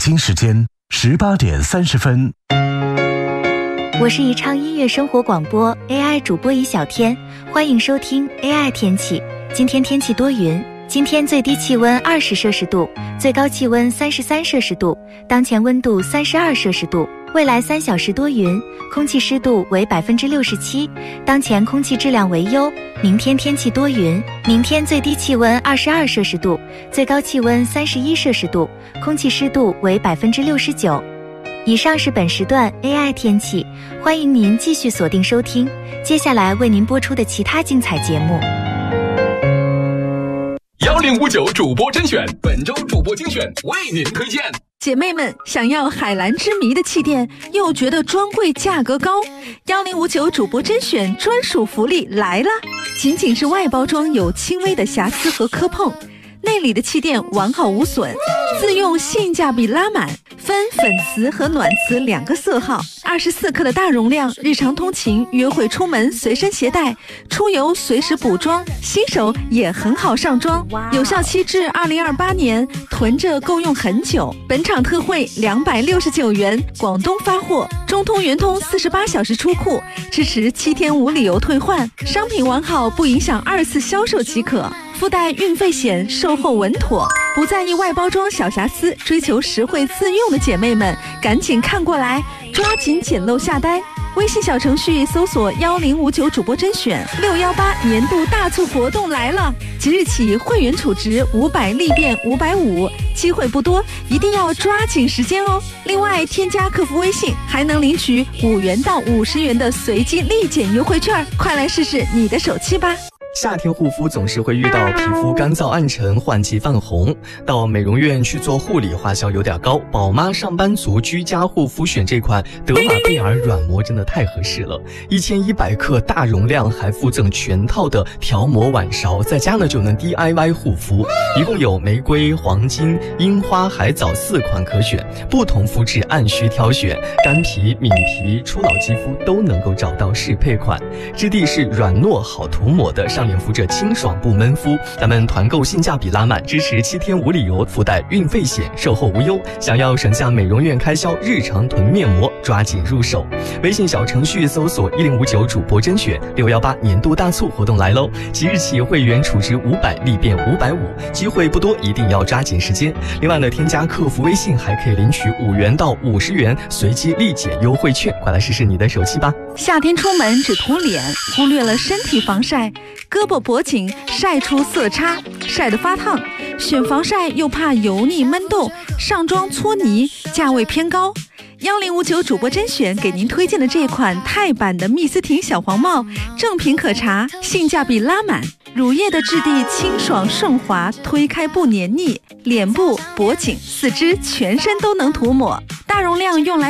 京时间18点30分。 我是宜昌音乐生活广播 AI 主播宜小天，欢迎收听 AI 天气。今天天气多云，今天最低气温20摄氏度，最高气温33摄氏度，当前温度32摄氏度。未来3小时多云，空气湿度为67%，当前空气质量为优。明天天气多云，明天最低气温22摄氏度，最高气温31摄氏度，空气湿度为69%。以上是本时段 AI 天气，欢迎您继续锁定收听，接下来为您播出的其他精彩节目。 1059主播甄选，本周主播精选为您推荐。 姐妹们，想要海蓝之谜的气垫，又觉得专柜价格高，1059主播甄选专属福利来了！仅仅是外包装有轻微的瑕疵和磕碰，内里的气垫完好无损，自用性价比拉满，分粉瓷和暖瓷2个色号，24克的大容量，日常通勤、约会出门随身携带，出游随时补妆，新手也很好上妆，有效期至2028年，囤着够用很久。本场特惠269元，广东发货，中通圆通48小时出库，支持7天无理由退换，商品完好不影响2次销售即可。附带运费险，售后稳妥，不在意外包装小瑕疵，追求实惠自用的姐妹们，赶紧看过来，抓紧捡漏下单。微信小程序搜索1059主播甄选，618年度大促活动来了！即日起会员储值500立变550，机会不多，一定要抓紧时间哦。另外，添加客服微信还能领取5元到50元的随机立减优惠券，快来试试你的手气吧！ 夏天护肤总是会遇到皮肤干燥暗沉、换季泛红，到美容院去做护理花销有点高。宝妈上班族居家护肤选这款德玛贝尔软膜真的太合适了，1100克大容量，还附赠全套的调膜碗勺，在家呢就能 DIY 护肤。一共有玫瑰、黄金、樱花、海藻4款可选，不同肤质按需挑选，干皮、敏皮、初老肌肤都能够找到适配款，质地是软糯好涂抹的，上脸敷着清爽不闷肤。咱们团购性价比拉满，支持7天无理由，附带运费险，售后无忧。想要省下美容院开销，日常囤面膜，抓紧入手。微信小程序搜索1059主播甄选，618年度大促活动来喽！即日起会员储值500立变550，机会不多，一定要抓紧时间。另外呢，添加客服微信还可以领取5元到50元随机立减优惠券，快来试试你的手气吧！ 夏天出门只涂脸，忽略了身体防晒，胳膊脖颈晒出色差，晒得发烫，选防晒又怕油腻闷痘，上妆搓泥，价位偏高。1059主播甄选给您推荐的这款钛版的蜜丝婷小黄帽，正品可查，性价比拉满，乳液的质地清爽顺滑，推开不黏腻，脸部、脖颈、四肢、全身都能涂抹，大容量用来